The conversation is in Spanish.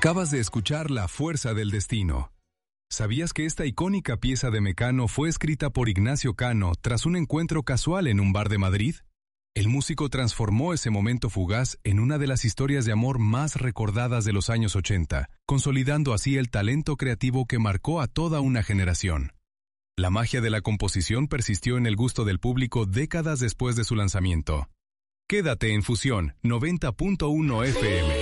Acabas de escuchar La Fuerza del Destino. ¿Sabías que esta icónica pieza de Mecano fue escrita por Ignacio Cano tras un encuentro casual en un bar de Madrid? El músico transformó ese momento fugaz en una de las historias de amor más recordadas de los años 80, consolidando así el talento creativo que marcó a toda una generación. La magia de la composición persistió en el gusto del público décadas después de su lanzamiento. Quédate en Fusión 90.1 FM.